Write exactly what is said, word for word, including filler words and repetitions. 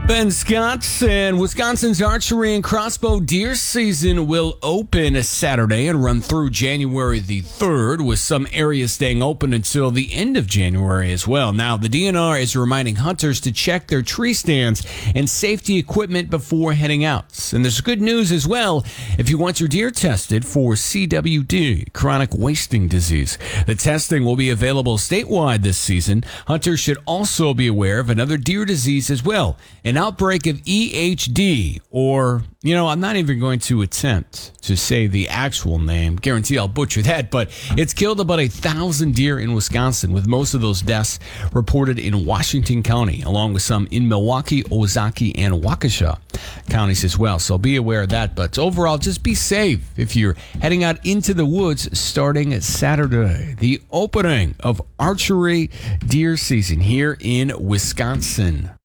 Ben Scott, and Wisconsin's archery and crossbow deer season will open Saturday and run through January the third, with some areas staying open until the end of January as well. Now, the D N R is reminding hunters to check their tree stands and safety equipment before heading out. And there's good news as well if you want your deer tested for C W D, chronic wasting disease. The testing will be available statewide this season. Hunters should also be aware of another deer disease as well, an outbreak of E H D, or, you know, I'm not even going to attempt to say the actual name. Guarantee I'll butcher that, but it's killed about a thousand deer in Wisconsin, with most of those deaths reported in Washington County, along with some in Milwaukee, Ozark, and Waukesha counties as well. So be aware of that. But overall, just be safe if you're heading out into the woods starting Saturday, the opening of archery deer season here in Wisconsin.